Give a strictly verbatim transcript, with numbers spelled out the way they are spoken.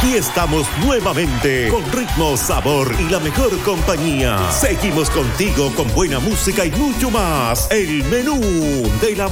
Aquí estamos nuevamente con ritmo, sabor y la mejor compañía. Seguimos contigo con buena música y mucho más. El menú de la